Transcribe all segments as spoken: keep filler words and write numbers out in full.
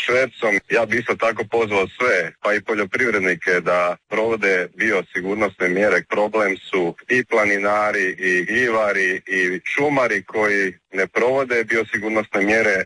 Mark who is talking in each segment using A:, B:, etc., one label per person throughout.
A: švercom. Ja bi isto tako pozvao sve, pa i poljoprivrednike da provode biosigurnosne mjere. Problem su i planinari, i ivari, i šumari koji ne provode biosigurnosne mjere.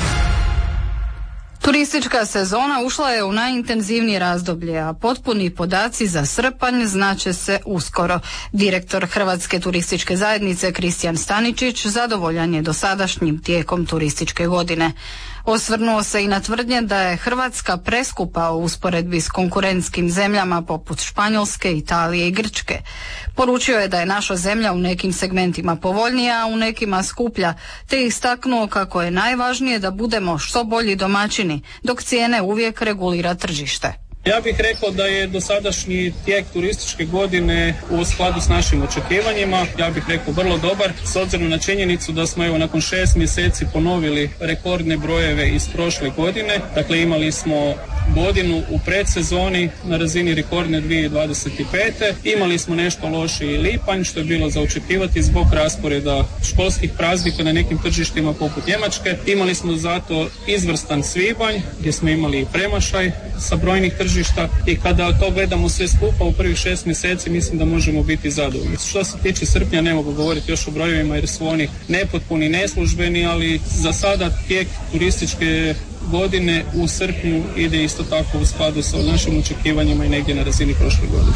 B: Turistička sezona ušla je u najintenzivnije razdoblje, a potpuni podaci za srpanj znače se uskoro. Direktor Hrvatske turističke zajednice Kristijan Staničić zadovoljan je dosadašnjim tijekom turističke godine. Osvrnuo se i na tvrdnje da je Hrvatska preskupa u usporedbi s konkurentskim zemljama poput Španjolske, Italije i Grčke. Poručio je da je naša zemlja u nekim segmentima povoljnija, a u nekima skuplja, te istaknuo kako je najvažnije da budemo što bolji domaćini, dok cijene uvijek regulira tržište.
C: Ja bih rekao da je dosadašnji tijek turističke godine u skladu s našim očekivanjima, ja bih rekao vrlo dobar, s obzirom na činjenicu da smo evo nakon šest mjeseci ponovili rekordne brojeve iz prošle godine. Dakle, imali smo godinu u predsezoni na razini rekordne dvije tisuće dvadeset pete. Imali smo nešto lošiji lipanj, što je bilo za očekivati zbog rasporeda školskih praznika na nekim tržištima poput Njemačke. Imali smo zato izvrstan svibanj gdje smo imali premašaj sa brojnih tržišta i kada to gledamo sve skupa u prvih šest mjeseci mislim da možemo biti zadovoljni. Što se tiče srpnja ne mogu govoriti još o brojevima jer su oni nepotpuni, neslužbeni, ali za sada tijek turističke godine u srpnju ide isto tako u skladu sa našim očekivanjima i negdje na razini prošle godine.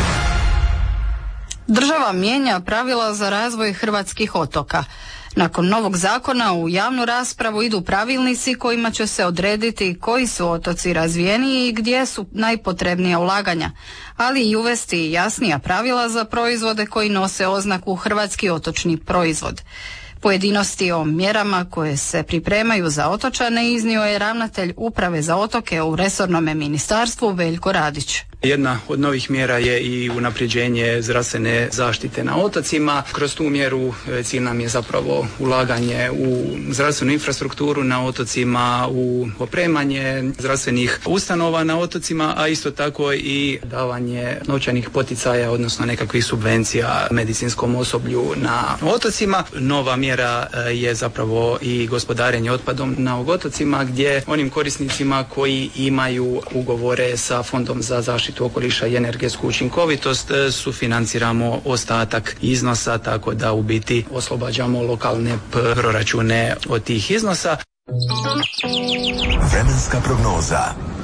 B: Država mijenja pravila za razvoj hrvatskih otoka. Nakon novog zakona u javnu raspravu idu pravilnici kojima će se odrediti koji su otoci razvijeniji i gdje su najpotrebnija ulaganja, ali i uvesti jasnija pravila za proizvode koji nose oznaku hrvatski otočni proizvod. Pojedinosti o mjerama koje se pripremaju za otočane iznio je ravnatelj Uprave za otoke u resornome ministarstvu Veljko Radić.
D: Jedna od novih mjera je i unapređenje zdravstvene zaštite na otocima. Kroz tu mjeru cilj nam je zapravo ulaganje u zdravstvenu infrastrukturu na otocima, u opremanje zdravstvenih ustanova na otocima, a isto tako i davanje novčanih poticaja, odnosno nekakvih subvencija medicinskom osoblju na otocima. Nova mjera je zapravo i gospodarenje otpadom na otocima, gdje onim korisnicima koji imaju ugovore sa Fondom za zaštitu okoliša i energetsku učinkovitost sufinanciramo ostatak iznosa, tako da u biti oslobađamo lokalne proračune od tih iznosa.
E: Vremenska prognoza.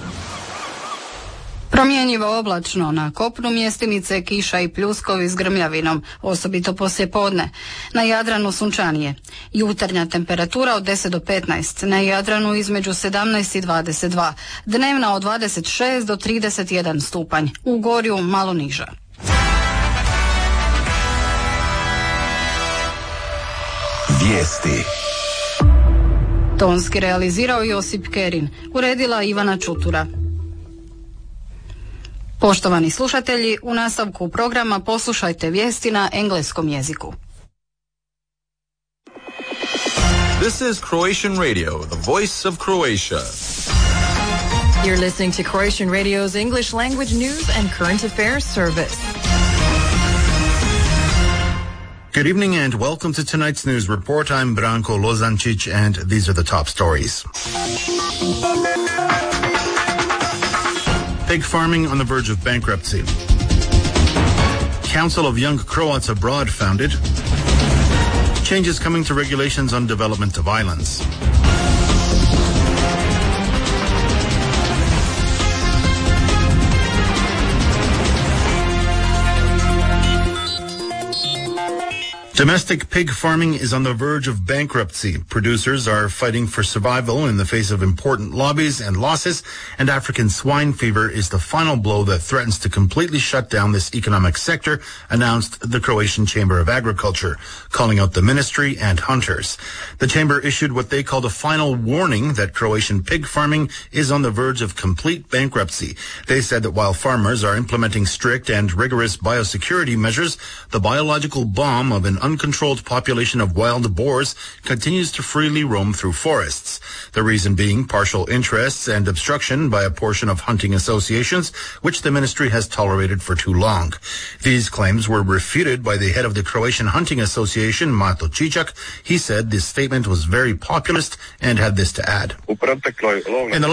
B: Promjenjivo oblačno, na kopnu mjestimice kiša i pljuskovi s grmljavinom, osobito poslije podne. Na Jadranu sunčanije. Jutarnja temperatura od deset do petnaest, na Jadranu između sedamnaest i dvadeset dva, dnevna od dvadeset šest do trideset jedan stupanj, u Gorju malo niža.
E: Vijesti.
B: Tonski realizirao Josip Kerin, uredila Ivana Čutura. Poštovani slušatelji, u nastavku programa poslušajte vijesti na engleskom jeziku.
F: This is Croatian Radio, the voice of Croatia.
G: You're listening to Croatian Radio's English language news and current affairs service.
H: Good evening and welcome to tonight's news report. I'm Branko Lozančić and these are the top stories. Pig farming on the verge of bankruptcy. Council of Young Croats Abroad founded. Changes coming to regulations on development of islands. Domestic pig farming is on the verge of bankruptcy. Producers are fighting for survival in the face of important lobbies and losses, and African swine fever is the final blow that threatens to completely shut down this economic sector, announced the Croatian Chamber of Agriculture, calling out the ministry and hunters. The chamber issued what they called a final warning that Croatian pig farming is on the verge of complete bankruptcy. They said that while farmers are implementing strict and rigorous biosecurity measures, the biological bomb of an uncontrolled population of wild boars continues to freely roam through forests. The reason being partial interests and obstruction by a portion of hunting associations, which the ministry has tolerated for too long. These claims were refuted by the head of the Croatian Hunting Association, Mato Čičak. He said this statement was very populist and had this to add. In the